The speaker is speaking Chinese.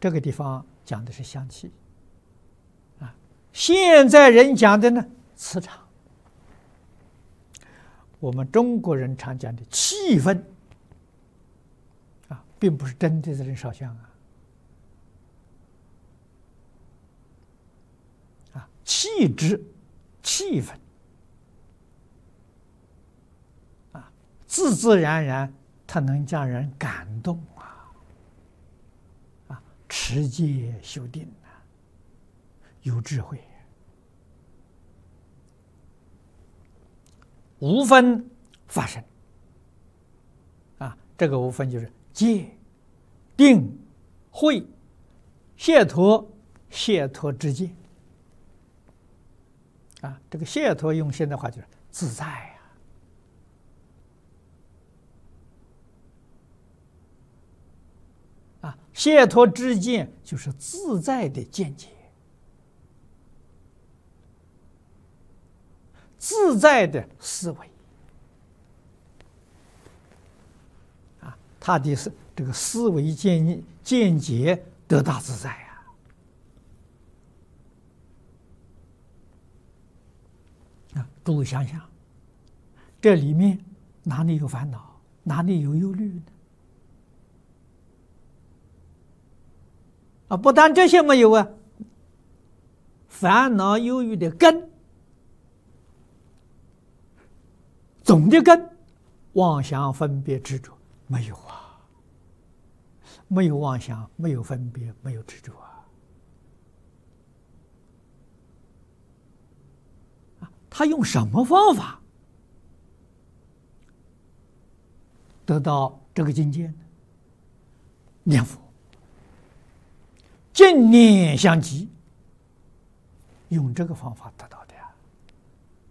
这个地方讲的是香气啊。现在人讲的呢，磁场。我们中国人常讲的气氛啊，并不是真的在人烧香啊，气质、气氛啊，自自然然，它能将人感动啊，持戒修定啊，有智慧。无分发生啊，这个无分就是戒、定、慧、解脱、解脱之戒啊。这个解脱用现代话就是自在啊，解脱之见就是自在的见解，自在的思维啊，他的是这个思维见解得大自在啊！诸位想想，这里面哪里有烦恼，哪里有忧虑呢？啊，不但这些没有啊，烦恼忧郁的根。总的根，妄想分别执着没有啊，没有妄想，没有分别，没有执着啊。他用什么方法得到这个境界呢？念佛，净念相继，用这个方法得到。